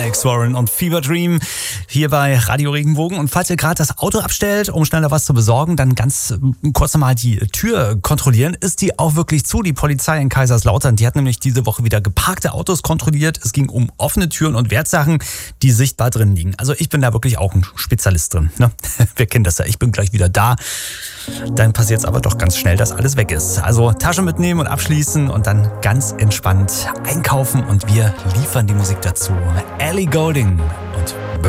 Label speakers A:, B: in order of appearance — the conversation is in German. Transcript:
A: Alex Warren und Fever Dream hier bei Radio Regenbogen. Und falls ihr gerade das Auto abstellt, um schneller was zu besorgen, dann ganz kurz nochmal die Tür kontrollieren. Ist die auch wirklich zu? Die Polizei in Kaiserslautern, die hat nämlich diese Woche wieder geparkte Autos kontrolliert. Es ging um offene Türen und Wertsachen, die sichtbar drin liegen. Also ich bin da wirklich auch ein Spezialist drin. Ne? Wir kennen das ja, ich bin gleich wieder da. Dann passiert es aber doch ganz schnell, dass alles weg ist. Also Tasche mitnehmen und abschließen und dann ganz entspannt einkaufen und wir liefern die Musik dazu. Ellie Goulding und